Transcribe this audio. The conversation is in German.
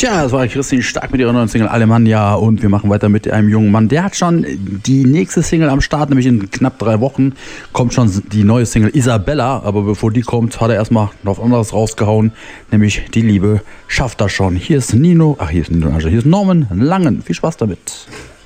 Tja, das war Christine Stark mit ihrer neuen Single Alemannia und wir machen weiter mit einem jungen Mann. Der hat schon die nächste Single am Start, nämlich in knapp 3 Wochen kommt schon die neue Single Isabella. Aber bevor die kommt, hat er erstmal noch was anderes rausgehauen, nämlich Die Liebe schafft das schon. Hier ist Norman Langen. Viel Spaß damit.